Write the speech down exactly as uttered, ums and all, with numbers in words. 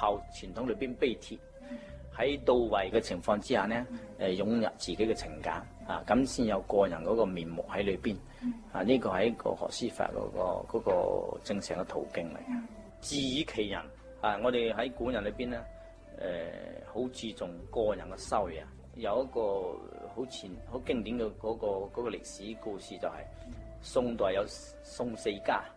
靠傳統裏邊碑帖，喺到位嘅情況之下呢，誒湧入自己嘅情感啊，咁先有個人嗰個面目喺裏邊啊。呢個係一個學書法嗰個嗰個正常嘅途徑嚟嘅。自以其人啊，我哋喺古人裏邊呢，誒好注重個人嘅修養。有一個好前好經典嘅嗰個嗰個歷史故事，就係宋代有宋四家。